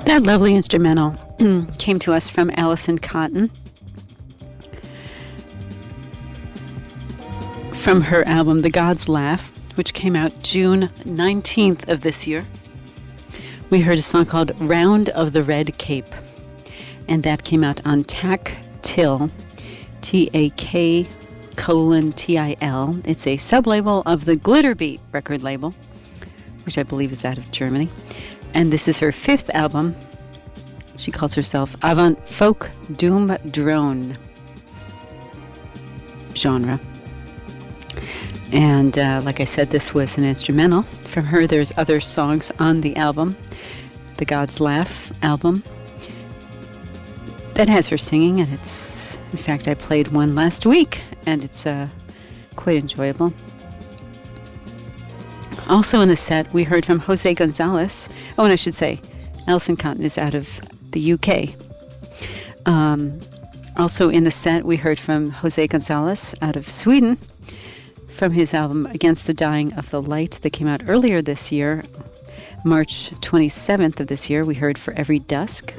That lovely instrumental came to us from Alison Cotton from her album The God's Laugh, which came out June 19th of this year. We heard a song called Round of the Red Cape, and that came out on Tactile, TAK:TIL. It's a sub-label of the Glitterbeat record label, which I believe is out of Germany. And this is her fifth album. She calls herself Avant Folk Doom Drone genre. And like I said, this was an instrumental. From her, there's other songs on the album, the God's Laugh album, that has her singing. And it's, in fact, I played one last week, and it's quite enjoyable. Also in the set, we heard from Jose Gonzalez. Oh, and I should say, Alison Cotton is out of the UK. Also in the set, we heard from Jose Gonzalez out of Sweden from his album Against the Dying of the Light that came out earlier this year, March 27th of this year. We heard For Every Dusk.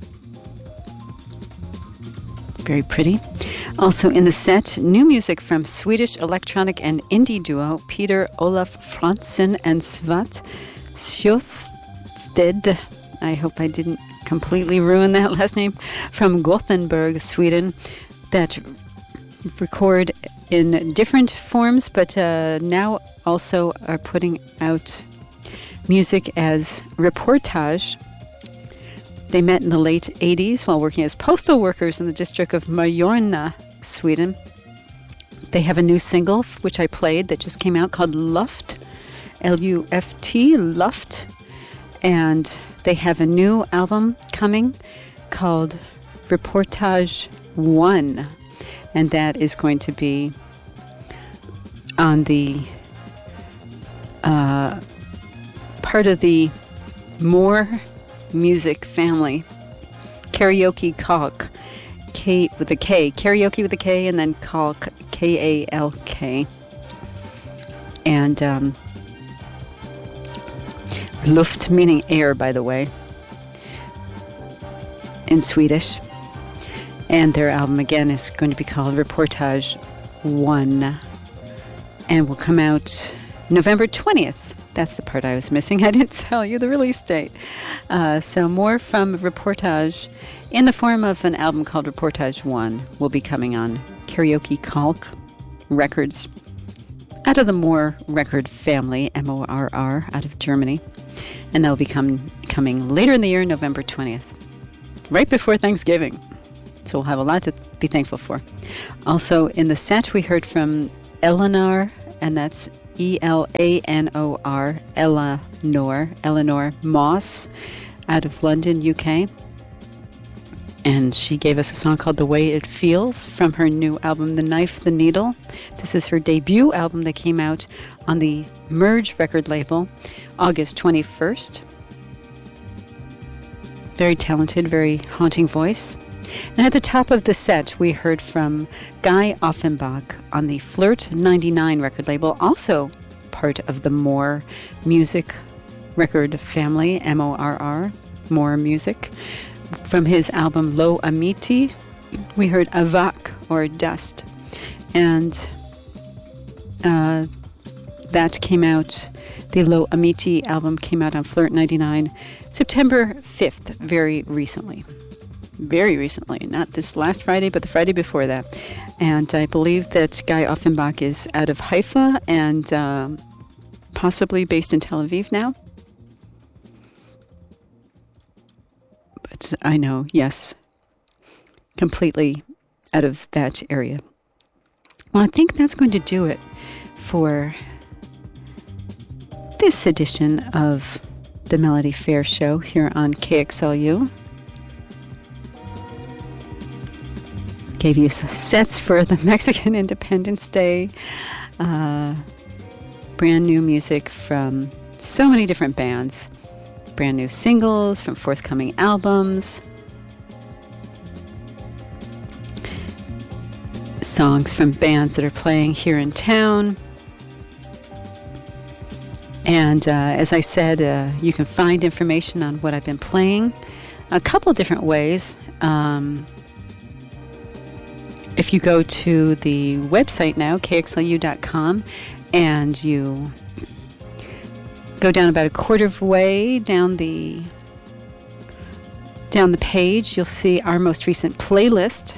Very pretty. Also in the set, new music from Swedish electronic and indie duo Peter Olaf Fransson and Svart Sjösted. I hope I didn't completely ruin that last name. From Gothenburg, Sweden, that record in different forms, but now also are putting out music as reportage. They met in the late 80s while working as postal workers in the district of Majorna, Sweden. They have a new single, which I played, that just came out called Luft, L-U-F-T, Luft. And they have a new album coming called Reportage 1. And that is going to be on the part of the More Music family. Karaoke Kalk, K with a K, karaoke with a K, and then Kalk, K-A-L-K. And Luft meaning air, by the way, in Swedish. And their album again is going to be called Reportage 1, and will come out November 20th. That's the part I was missing. I didn't tell you the release date. So more from Reportage in the form of an album called Reportage 1 will be coming on Karaoke Kalk Records out of the More record family, M-O-R-R, out of Germany. And that will be coming later in the year, November 20th, right before Thanksgiving. So we'll have a lot to be thankful for. Also in the set, we heard from Eleanor, and that's E-L-A-N-O-R, Eleanor Moss, out of London, UK. And she gave us a song called The Way It Feels from her new album, The Knife, the Needle. This is her debut album that came out on the Merge record label, August 21st. Very talented, very haunting voice. And at the top of the set, we heard from Guy Offenbach on the Flirt 99 record label, also part of the More Music record family, M-O-R-R, More Music. From his album Lo Amiti, we heard Avak, or Dust. And that came out, the Lo Amiti album came out on Flirt 99, September 5th, very recently. Very recently, not this last Friday, but the Friday before that. And I believe that Guy Offenbach is out of Haifa and possibly based in Tel Aviv now. But I know, yes, completely out of that area. Well, I think that's going to do it for this edition of the Melody Fair Show here on KXLU. Gave you sets for the Mexican Independence Day. Brand new music from so many different bands. Brand new singles from forthcoming albums. Songs from bands that are playing here in town. And as I said, you can find information on what I've been playing a couple different ways. If you go to the website now, kxlu.com, and you go down about a quarter of the way down the page, you'll see our most recent playlist.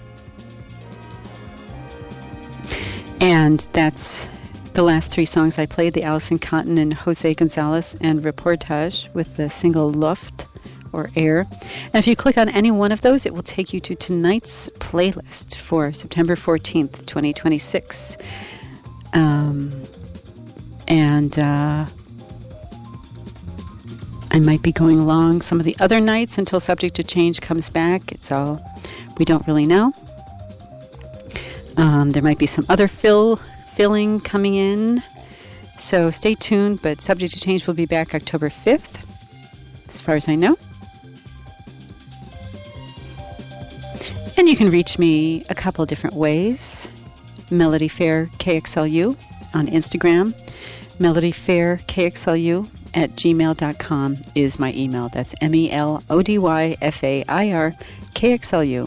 And that's the last 3 songs I played, the Alison Cotton and Jose Gonzalez and Reportage with the single Luft or Air. And if you click on any one of those, it will take you to tonight's playlist for September 14th, 2026. I might be going along some of the other nights until Subject to Change comes back. We don't really know. There might be some other filling coming in. So stay tuned, but Subject to Change will be back October 5th, as far as I know. And you can reach me a couple different ways. Melody Fair KXLU on Instagram. Melody Fair KXLU at gmail.com is my email. That's MELODYFAIR KXLU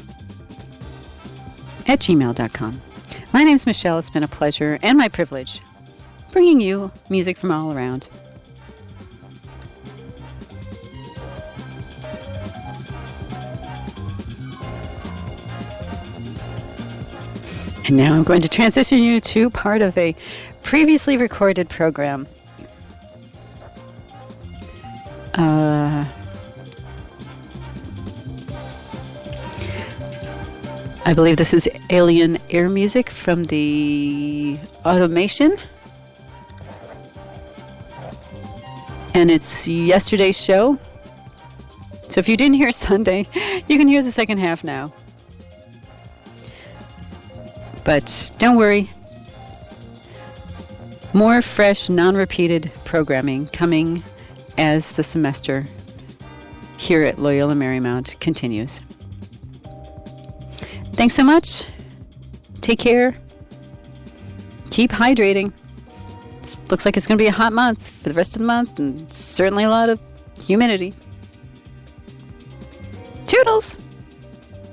at gmail.com. My name's Michelle. It's been a pleasure and my privilege bringing you music from all around. And now I'm going to transition you to part of a previously recorded program. I believe this is Alien Air music from the Automation. And it's yesterday's show. So if you didn't hear Sunday, you can hear the second half now. But don't worry. More fresh, non-repeated programming coming as the semester here at Loyola Marymount continues. Thanks so much. Take care. Keep hydrating. Looks like it's going to be a hot month for the rest of the month, and certainly a lot of humidity. Toodles!